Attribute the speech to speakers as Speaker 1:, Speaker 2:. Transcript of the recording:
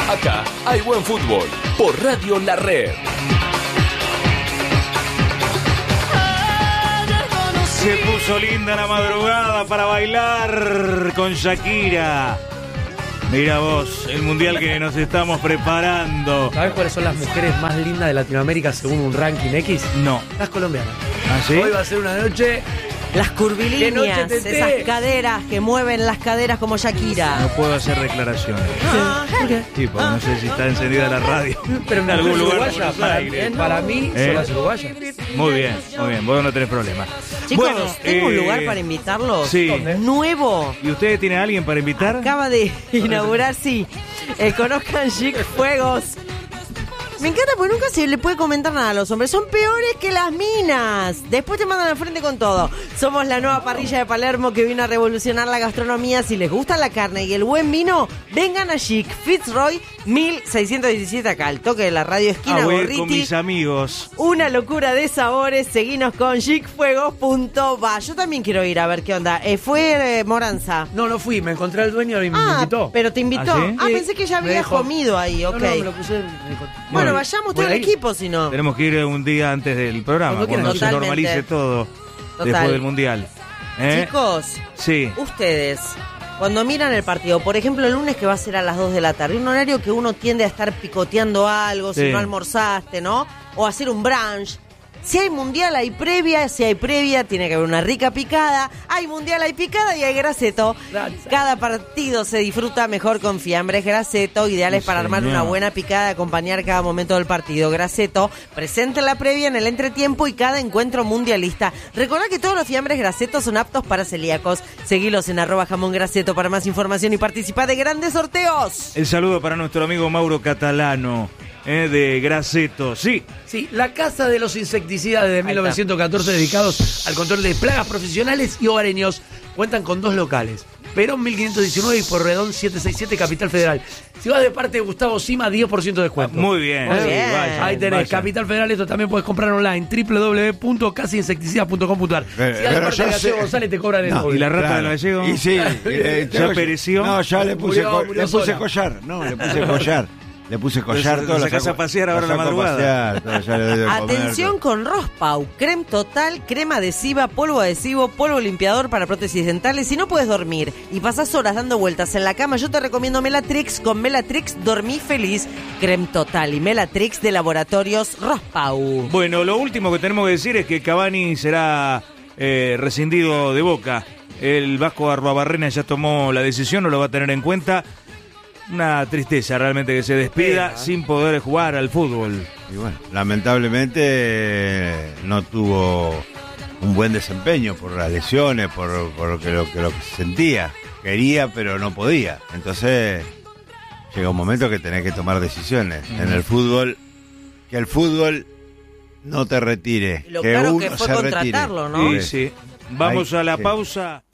Speaker 1: Acá hay buen fútbol por Radio La Red.
Speaker 2: Se puso linda la madrugada para bailar con Shakira. Mira vos, el mundial que nos estamos preparando.
Speaker 3: ¿Sabés cuáles son las mujeres más lindas de Latinoamérica según un ranking X?
Speaker 2: No.
Speaker 3: Las colombianas.
Speaker 2: ¿Ah, sí?
Speaker 3: Hoy va a ser una noche.
Speaker 4: Las curvilíneas,
Speaker 3: ¡Qué noche,
Speaker 4: esas caderas que mueven las caderas como Shakira.
Speaker 2: No puedo hacer declaraciones.
Speaker 3: ¿Por qué?
Speaker 2: Sí, porque no sé si está encendida la radio.
Speaker 3: Pero
Speaker 2: en algún lugar de
Speaker 3: uruguaya,
Speaker 2: Buenos Aires.
Speaker 3: para mí son las uruguayas.
Speaker 2: Muy bien, vos no tenés problema.
Speaker 4: Chicos,
Speaker 2: Bueno,
Speaker 4: tengo un lugar para invitarlos.
Speaker 2: Sí.
Speaker 4: Nuevo.
Speaker 2: ¿Y ustedes tienen a alguien para invitar?
Speaker 4: Acaba de inaugurar, sí. Conozcan Chic Fuegos. Me encanta porque nunca se le puede comentar nada a los hombres. Son peores que las minas. Después te mandan al frente con todo. Somos la nueva parrilla de Palermo que vino a revolucionar la gastronomía. Si les gusta la carne y el buen vino, vengan a Chic. Fitzroy 1617 acá, al toque de la radio esquina
Speaker 2: voy a ir
Speaker 4: Gorriti.
Speaker 2: con mis amigos.
Speaker 4: Una locura de sabores. Seguinos con chicfuegos.va. Yo también quiero ir a ver qué onda. Fue Moranza.
Speaker 3: No fui, me encontré al dueño y me invitó.
Speaker 4: Pero te invitó.
Speaker 2: ¿Ah, sí?
Speaker 4: Pensé que ya
Speaker 3: Me
Speaker 4: habías
Speaker 3: dijo-
Speaker 4: comido ahí, ok.
Speaker 3: No, me lo puse. me dijo,
Speaker 4: Bueno, vayamos todo el
Speaker 3: ahí.
Speaker 4: equipo, si no.
Speaker 2: Tenemos que ir un día antes del programa,
Speaker 3: Cuando quieran.
Speaker 2: cuando se
Speaker 4: Totalmente.
Speaker 2: normalice todo
Speaker 4: Total.
Speaker 2: después del mundial.
Speaker 4: Chicos,
Speaker 2: Sí.
Speaker 4: ustedes, cuando miran el partido, por ejemplo, el lunes que va a ser a las 2 de la tarde, un horario que uno tiende a estar picoteando algo,
Speaker 2: Sí.
Speaker 4: si no almorzaste, ¿no? O hacer un brunch. Si hay mundial, hay previa. Si hay previa, tiene que haber una rica picada. Hay mundial, hay picada y hay graseto. Cada partido se disfruta mejor con fiambres graseto, ideales
Speaker 2: Sí,
Speaker 4: para armar
Speaker 2: señor.
Speaker 4: una buena picada y acompañar cada momento del partido. Graseto presente en la previa, en el entretiempo y cada encuentro mundialista. Recordá que todos los fiambres grasetos son aptos para celíacos. Seguilos en @jamongraseto para más información y participá de grandes sorteos.
Speaker 2: El saludo para nuestro amigo Mauro Catalano, de Graseto. Sí.
Speaker 3: Sí, la Casa de los Insecticidas desde 1914 dedicados al control de plagas profesionales y hogareños. Cuentan con 2 locales. Perón 1519 y Porredón 767 Capital Federal. Si vas de parte de Gustavo Sima, 10% de descuento.
Speaker 2: Muy bien.
Speaker 4: Muy
Speaker 2: sí,
Speaker 4: bien.
Speaker 2: vayan,
Speaker 3: Ahí tenés,
Speaker 2: vayan.
Speaker 3: Capital Federal. Esto también puedes comprar online, www.casainsecticidas.com.ar. Si vas de
Speaker 5: pero
Speaker 3: parte
Speaker 5: yo
Speaker 3: de Gallego
Speaker 5: sé-
Speaker 3: González, te cobran el
Speaker 5: No,
Speaker 3: doble.
Speaker 2: ¿Y la rata
Speaker 5: Claro.
Speaker 2: del gallego?
Speaker 5: Y sí,
Speaker 2: ¿Ya pereció?
Speaker 5: No, ya le puse,
Speaker 3: Murió sola.
Speaker 5: collar. No, le puse collar. Le puse collar.
Speaker 2: Lo
Speaker 5: todo,
Speaker 2: sacás a pasear ahora a la
Speaker 5: saco a
Speaker 2: madrugada.
Speaker 5: pasear, todo, ya le doy de comer,
Speaker 4: Atención
Speaker 5: todo.
Speaker 4: con Rospau, crema total, crema adhesiva, polvo adhesivo, polvo limpiador para prótesis dentales. Si no puedes dormir y pasás horas dando vueltas en la cama, yo te recomiendo Melatrix. Con Melatrix dormí feliz. Crema total y Melatrix de Laboratorios Rospau.
Speaker 2: Bueno, lo último que tenemos que decir es que Cavani será rescindido de Boca. El Vasco Arruabarrena ya tomó la decisión, no lo va a tener en cuenta. Una tristeza realmente que se despida sin poder jugar al fútbol.
Speaker 5: Y bueno, lamentablemente no tuvo un buen desempeño por las lesiones, por lo que sentía. Quería, pero no podía. Entonces llega un momento que tenés que tomar decisiones. En el fútbol, que el fútbol no te retire.
Speaker 4: Lo
Speaker 5: que
Speaker 4: claro
Speaker 5: uno
Speaker 4: que fue
Speaker 5: se
Speaker 4: contratarlo,
Speaker 5: retire.
Speaker 4: ¿no?
Speaker 2: Sí, sí. Vamos
Speaker 5: Ay,
Speaker 2: a la
Speaker 5: sí.
Speaker 2: pausa.